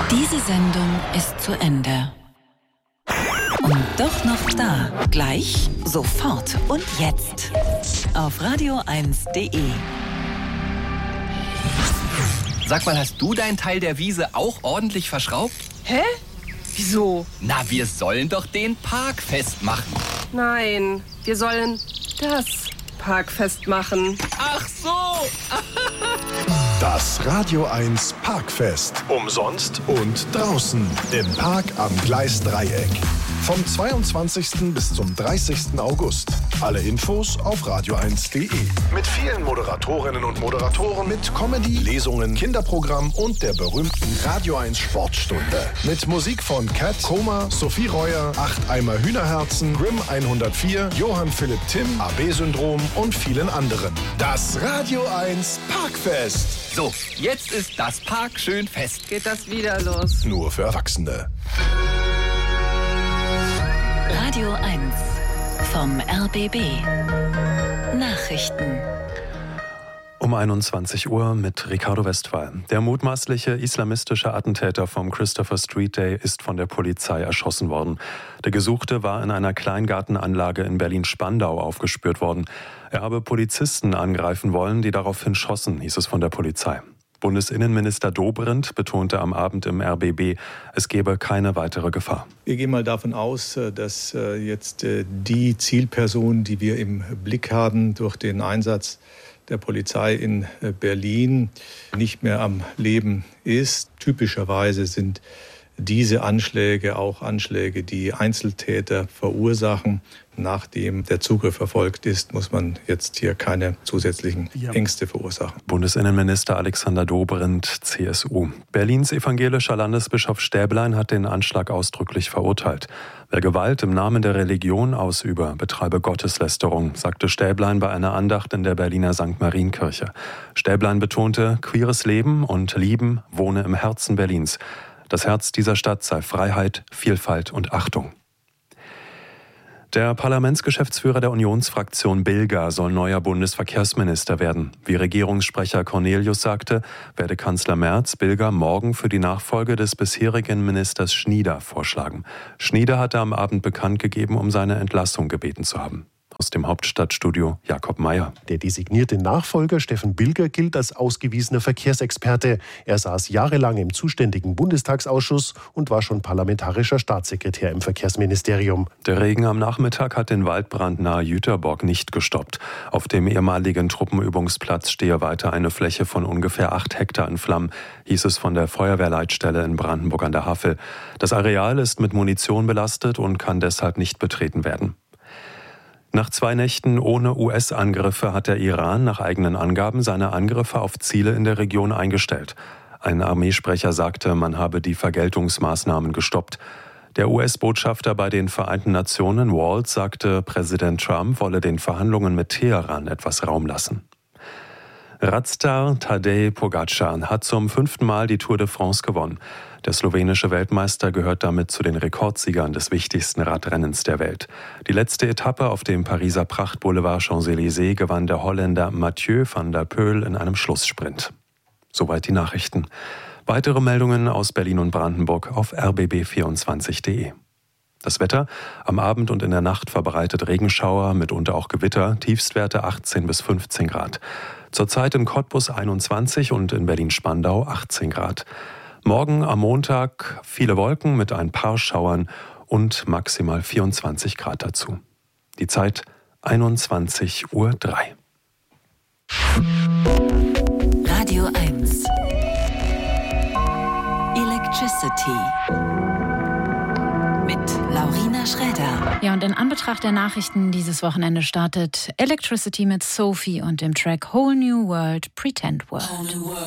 Diese Sendung ist zu Ende. Und doch noch da. Gleich, sofort und jetzt. Auf radio1.de. Sag mal, hast du deinen Teil der Wiese auch ordentlich verschraubt? Hä? Wieso? Na, wir sollen doch den Park festmachen. Nein, wir sollen das Parkfest machen. Ach so! Das Radio 1 Parkfest. Umsonst und draußen im Park am Gleisdreieck. Vom 22. bis zum 30. August. Alle Infos auf radio1.de. Mit vielen Moderatorinnen und Moderatoren, mit Comedy, Lesungen, Kinderprogramm und der berühmten Radio 1 Sportstunde. Mit Musik von Cat, Koma, Sophie Reuer, 8 Eimer Hühnerherzen, Grimm 104, Johann Philipp Timm, AB-Syndrom und vielen anderen. Das Radio 1 Parkfest. So, jetzt ist das Park schön fest. Geht das wieder los? Nur für Erwachsene. Radio 1 vom RBB. Nachrichten. Um 21 Uhr mit Ricardo Westphal. Der mutmaßliche islamistische Attentäter vom Christopher Street Day ist von der Polizei erschossen worden. Der Gesuchte war in einer Kleingartenanlage in Berlin-Spandau aufgespürt worden. Er habe Polizisten angreifen wollen, die daraufhin schossen, hieß es von der Polizei. Bundesinnenminister Dobrindt betonte am Abend im RBB, es gebe keine weitere Gefahr. Wir gehen mal davon aus, dass jetzt die Zielperson, die wir im Blick haben durch den Einsatz der Polizei in Berlin, nicht mehr am Leben ist. Typischerweise sind diese Anschläge auch Anschläge, die Einzeltäter verursachen. Nachdem der Zugriff erfolgt ist, muss man jetzt hier keine zusätzlichen Ängste verursachen. Bundesinnenminister Alexander Dobrindt, CSU. Berlins evangelischer Landesbischof Stäblein hat den Anschlag ausdrücklich verurteilt. Wer Gewalt im Namen der Religion ausübe, betreibe Gotteslästerung, sagte Stäblein bei einer Andacht in der Berliner St. Marienkirche. Stäblein betonte, queeres Leben und Lieben wohne im Herzen Berlins. Das Herz dieser Stadt sei Freiheit, Vielfalt und Achtung. Der Parlamentsgeschäftsführer der Unionsfraktion Bilger soll neuer Bundesverkehrsminister werden. Wie Regierungssprecher Cornelius sagte, werde Kanzler Merz Bilger morgen für die Nachfolge des bisherigen Ministers Schnieder vorschlagen. Schnieder hatte am Abend bekannt gegeben, um seine Entlassung gebeten zu haben. Aus dem Hauptstadtstudio Jakob Mayer. Der designierte Nachfolger Steffen Bilger gilt als ausgewiesener Verkehrsexperte. Er saß jahrelang im zuständigen Bundestagsausschuss und war schon parlamentarischer Staatssekretär im Verkehrsministerium. Der Regen am Nachmittag hat den Waldbrand nahe Jüterbock nicht gestoppt. Auf dem ehemaligen Truppenübungsplatz stehe weiter eine Fläche von ungefähr 8 Hektar in Flammen, hieß es von der Feuerwehrleitstelle in Brandenburg an der Havel. Das Areal ist mit Munition belastet und kann deshalb nicht betreten werden. Nach 2 Nächten ohne US-Angriffe hat der Iran nach eigenen Angaben seine Angriffe auf Ziele in der Region eingestellt. Ein Armeesprecher sagte, man habe die Vergeltungsmaßnahmen gestoppt. Der US-Botschafter bei den Vereinten Nationen, Waltz, sagte, Präsident Trump wolle den Verhandlungen mit Teheran etwas Raum lassen. Radstar Tadej Pogačar hat zum 5. Mal die Tour de France gewonnen. Der slowenische Weltmeister gehört damit zu den Rekordsiegern des wichtigsten Radrennens der Welt. Die letzte Etappe auf dem Pariser Prachtboulevard Champs-Élysées gewann der Holländer Mathieu van der Poel in einem Schlusssprint. Soweit die Nachrichten. Weitere Meldungen aus Berlin und Brandenburg auf rbb24.de. Das Wetter: am Abend und in der Nacht verbreitet Regenschauer, mitunter auch Gewitter, Tiefstwerte 18 bis 15 Grad. Zurzeit in Cottbus 21 und in Berlin-Spandau 18 Grad. Morgen am Montag viele Wolken mit ein paar Schauern und maximal 24 Grad dazu. Die Zeit 21:03 Uhr. Radio 1 Electricity mit Laurina Schräder. Ja, und in Anbetracht der Nachrichten dieses Wochenende startet Electricity mit Sophie und dem Track Whole New World, Pretend World.